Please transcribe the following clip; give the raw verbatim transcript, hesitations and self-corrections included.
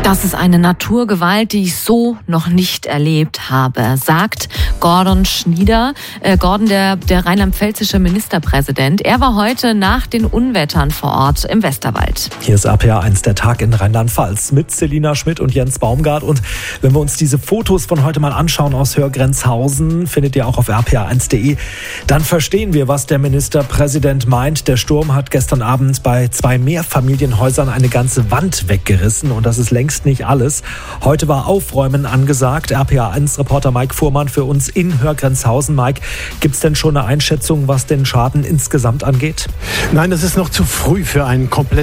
Das ist eine Naturgewalt, die ich so noch nicht erlebt habe, sagt Gordon Schnieder, äh, Gordon, der, der rheinland-pfälzische Ministerpräsident. Er war heute nach den Unwettern vor Ort im Westerwald. Hier ist R P A eins, der Tag in Rheinland-Pfalz mit Selina Schmidt und Jens Baumgart. Und wenn wir uns diese Fotos von heute mal anschauen aus Hörgrenzhausen, findet ihr auch auf r p a eins punkt d e, dann verstehen wir, was der Ministerpräsident meint. Der Sturm hat gestern Abend bei zwei Mehrfamilienhäusern eine ganze Wand weggerissen und das ist längst nicht alles. Heute war Aufräumen angesagt. R P A eins Reporter Mike Fuhrmann für uns in Hörgrenzhausen. Mike, gibt es denn schon eine Einschätzung, was den Schaden insgesamt angeht? Nein, es ist noch zu früh für einen kompletten